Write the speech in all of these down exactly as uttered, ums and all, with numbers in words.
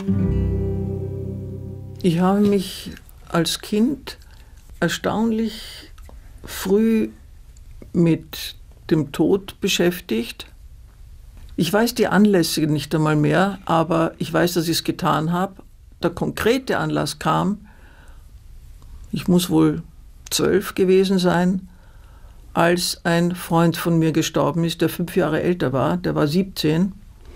Ich habe mich als Kind erstaunlich früh mit dem Tod beschäftigt. Ich weiß die Anlässe nicht einmal mehr, aber ich weiß, dass ich es getan habe. Der konkrete Anlass kam, ich muss wohl zwölf gewesen sein, als ein Freund von mir gestorben ist, der fünf Jahre älter war, der war siebzehn.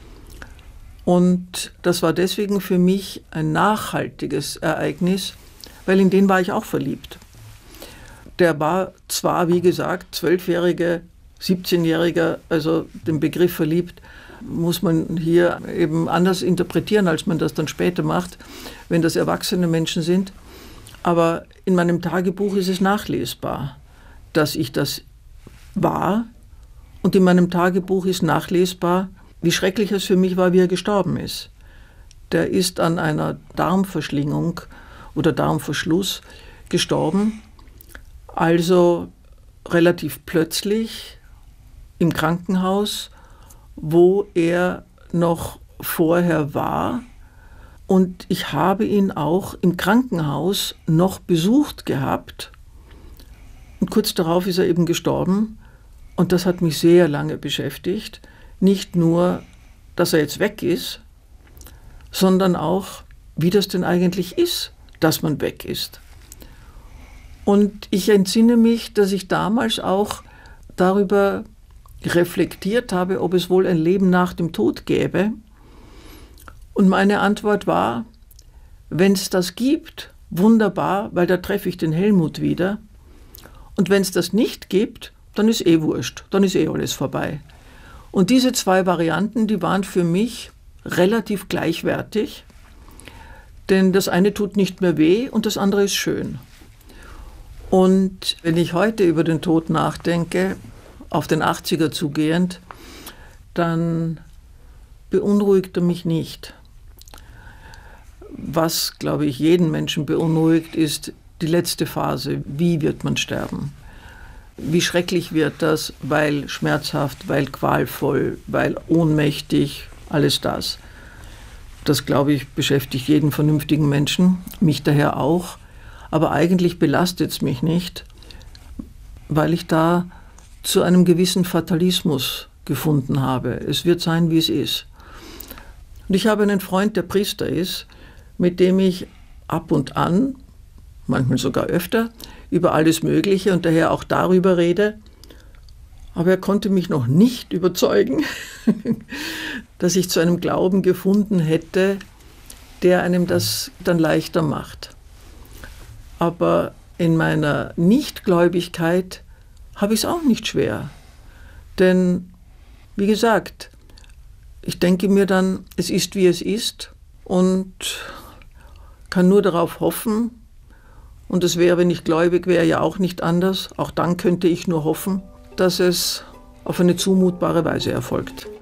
Und das war deswegen für mich ein nachhaltiges Ereignis, weil in den war ich auch verliebt. Der war zwar, wie gesagt, zwölfjähriger, siebzehnjähriger, also den Begriff verliebt, muss man hier eben anders interpretieren, als man das dann später macht, wenn das erwachsene Menschen sind. Aber in meinem Tagebuch ist es nachlesbar, dass ich das war. Und in meinem Tagebuch ist nachlesbar, wie schrecklich es für mich war, wie er gestorben ist. Der ist an einer Darmverschlingung oder Darmverschluss gestorben, also relativ plötzlich im Krankenhaus, wo er noch vorher war. Und ich habe ihn auch im Krankenhaus noch besucht gehabt. Und kurz darauf ist er eben gestorben. Und das hat mich sehr lange beschäftigt. Nicht nur, dass er jetzt weg ist, sondern auch, wie das denn eigentlich ist, dass man weg ist. Und ich entsinne mich, dass ich damals auch darüber reflektiert habe, ob es wohl ein Leben nach dem Tod gäbe. Und meine Antwort war, wenn es das gibt, wunderbar, weil da treffe ich den Helmut wieder. Und wenn es das nicht gibt, dann ist eh wurscht, dann ist eh alles vorbei. Und diese zwei Varianten, die waren für mich relativ gleichwertig, denn das eine tut nicht mehr weh und das andere ist schön. Und wenn ich heute über den Tod nachdenke, auf den achtziger zugehend, dann beunruhigt er mich nicht. Was, glaube ich, jeden Menschen beunruhigt, ist die letzte Phase. Wie wird man sterben? Wie schrecklich wird das, weil schmerzhaft, weil qualvoll, weil ohnmächtig, alles das. Das, glaube ich, beschäftigt jeden vernünftigen Menschen, mich daher auch. Aber eigentlich belastet es mich nicht, weil ich da zu einem gewissen Fatalismus gefunden habe. Es wird sein, wie es ist. Und ich habe einen Freund, der Priester ist, mit dem ich ab und an, manchmal sogar öfter, über alles Mögliche und daher auch darüber rede. Aber er konnte mich noch nicht überzeugen, dass ich zu einem Glauben gefunden hätte, der einem das dann leichter macht. Aber in meiner Nichtgläubigkeit habe ich es auch nicht schwer. Denn, wie gesagt, ich denke mir dann, es ist, wie es ist und kann nur darauf hoffen. Und es wäre, wenn ich gläubig wäre, ja auch nicht anders. Auch dann könnte ich nur hoffen, dass es auf eine zumutbare Weise erfolgt.